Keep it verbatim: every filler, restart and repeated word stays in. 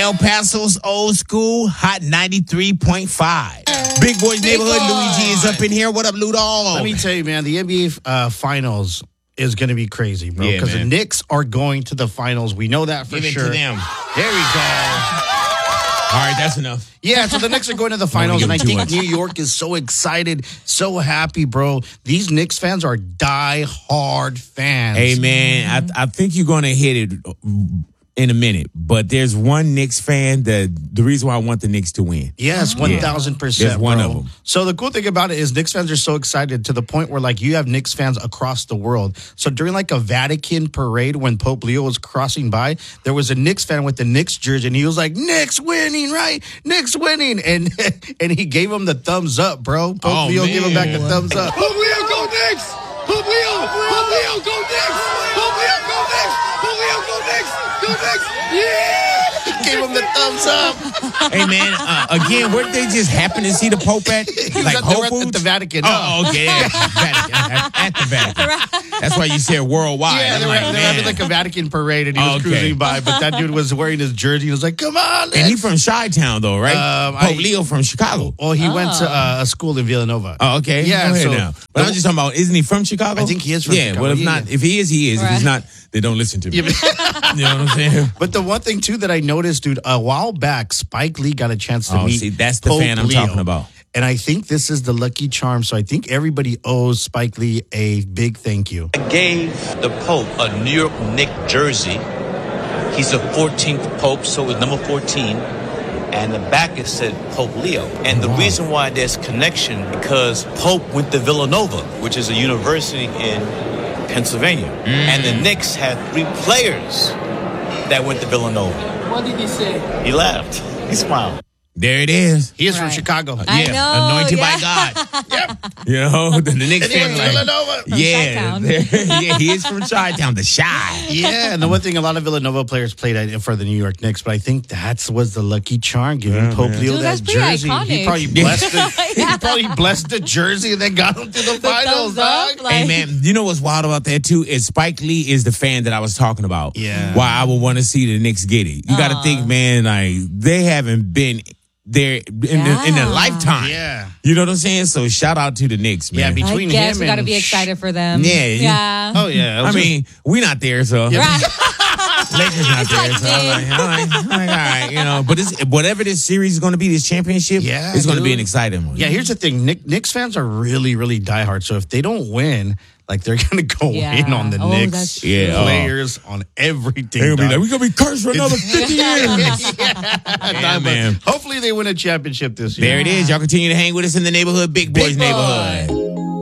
El Paso's Old School, Hot ninety-three point five. Big Boys Neighborhood, Luigi is up in here. What up, Ludo? Let me tell you, man, the N B A uh, Finals is going to be crazy, bro. Because yeah, the Knicks are going to the finals. We know that for Give it sure. to them. There we go. All right, that's enough. Yeah, so the Knicks are going to the finals, and I too think much. New York is so excited, so happy, bro. These Knicks fans are die-hard fans. Hey, man, I, I think you're going to hit it in a minute, but there's one Knicks fan that the reason why I want the Knicks to win. Yes, one thousand percent. There's one bro. of them. So the cool thing about it is Knicks fans are so excited to the point where, like, you have Knicks fans across the world. So during, like, a Vatican parade when Pope Leo was crossing by, there was a Knicks fan with the Knicks jersey, and he was like, Knicks winning, right? Knicks winning. And and he gave him the thumbs up, bro. Pope Oh, Leo man. gave him back the thumbs up. Pope Leo, go Knicks! Pope Leo, Pope Leo, go Knicks! Pope Leo, go Knicks! Pope Leo, go Knicks! Go Knicks! Yeah! Gave him the thumbs up. Hey, man, uh, again, where did they just happen to see the Pope at? Like at the- Whole at Foods? the Vatican. Oh, okay. Yeah. Vatican. At, at the Vatican. That's why you said worldwide. Yeah, I'm they were, like, they were man. having like a Vatican parade, and he was Okay. cruising by, but that dude was wearing his jersey. He was like, come on. And he Knicks." from Chi-Town, though, right? Um, Pope I- Leo from Chicago. Well, he went to uh, a school in Villanova. Oh, okay. Yeah, Go ahead so- now. But I'm just talking about, isn't he from Chicago? I think he is from yeah, Chicago. well, if Yeah, not, yeah. if he is, he is. If he's not, then don't listen to me. Yeah, but- You know what I'm saying? But the one thing, too, that I noticed, dude, a while back, Spike Lee got a chance to Oh, meet see, that's the Pope fan I'm Leo. talking about. And I think this is the lucky charm. So I think everybody owes Spike Lee a big thank you. I gave the Pope a New York Knicks jersey. He's the fourteenth Pope, so it's number fourteen. And the back it said Pope Leo. And the reason why there's connection, because Pope went to Villanova, which is a university in Pennsylvania. And the Knicks had three players that went to Villanova. What did he say? He laughed. He smiled. There it is. He is from Right. Chicago. I yeah, know, anointed yeah. by God. Yep. You know, the, the Knicks And he fan went to like, Villanova. yeah, Chi-Town. yeah, he is from Chi-Town, the Chi. Yeah, and the one thing, a lot of Villanova players played at- for the New York Knicks, but I think that was the lucky charm, giving Yeah, Pope man. Leo Dude, that that's pretty jersey. He iconic. probably blessed the, he probably blessed the jersey and then got him to the, finals, thumbs up, dog. like- Hey, man, you know what's wild about that, too? Is Spike Lee is the fan that I was talking about. Yeah. Why I would want to see the Knicks get it. You got to think, man, like, they haven't been there in, the, in Yeah. their lifetime. Yeah. You know what I'm saying? So shout out to the Knicks, Yeah, man. be- I Between guess him we got to and be Sh- excited for them. Yeah. Yeah. Oh, yeah. I mean, we not there, so. Right. Lakers not It's there, like so I'm like, big. I'm like, I'm like, all right, you know. But it's, whatever this series is going to be, this championship, Yeah, it's going to be dude. an exciting one. Yeah, here's the thing. Nick, Knicks fans are really, really diehard. So if they don't win, like, they're going to go Yeah. in on the Oh, Knicks that's true. Yeah, oh. players, on everything. They're going to be dog. like, we're going to be cursed for another fifty years. Yeah, man. Hopefully they win a championship this year. There it is. Y'all continue to hang with us in the neighborhood, Big Boys Big Boy. neighborhood.